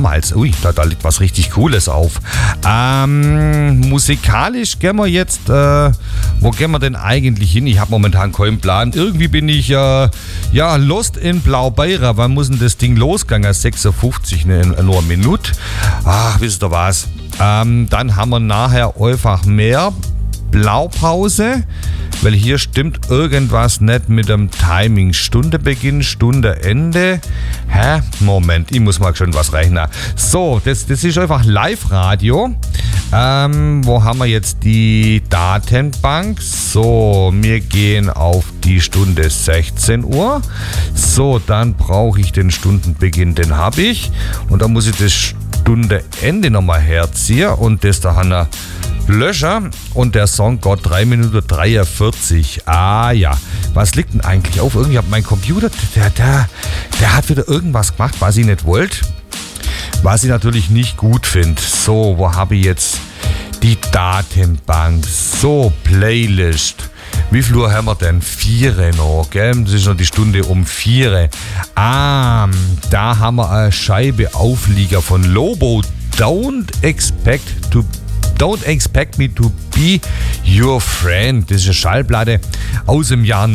damals. Ui, da liegt was richtig Cooles auf. Musikalisch gehen wir jetzt, wo gehen wir denn eigentlich hin? Ich habe momentan keinen Plan. Irgendwie bin ich lost in Blaubeira. Wann muss denn das Ding losgehen? 56, nur eine Minute. Ach, wisst ihr was? Dann haben wir nachher einfach mehr Blaupause, weil hier stimmt irgendwas nicht mit dem Timing. Stunde Beginn, Stunde Ende. Moment, ich muss mal schon was rechnen. So, das ist einfach Live-Radio. Wo haben wir jetzt die Datenbank? So, wir gehen auf die Stunde 16 Uhr. So, dann brauche ich den Stundenbeginn, den habe ich. Und dann muss ich das Stunde Ende nochmal herziehen und das da haben wir Löscher und der Song geht 3 Minuten 43. Ah ja, was liegt denn eigentlich auf? Irgendwie hat mein Computer, der hat wieder irgendwas gemacht, was ich nicht wollte. Was ich natürlich nicht gut finde. So, wo habe ich jetzt die Datenbank? So, Playlist. Wie viel Uhr haben wir denn? 4 noch, gell? Das ist noch die Stunde um 4. Da haben wir eine Scheibe Auflieger von Lobo. Don't expect me to be your friend. Das ist eine Schallplatte aus dem Jahr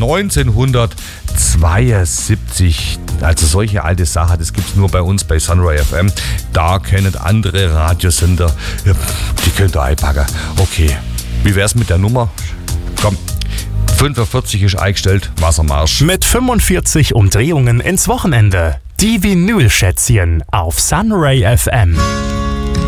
1972. Also solche alte Sachen, das gibt es nur bei uns bei Sunray FM. Da können andere Radiosender, die könnt ihr einpacken. Okay, wie wär's mit der Nummer? Komm, 45 ist eingestellt, Wassermarsch. Mit 45 Umdrehungen ins Wochenende. Die Vinyl-Schätzchen auf Sunray FM.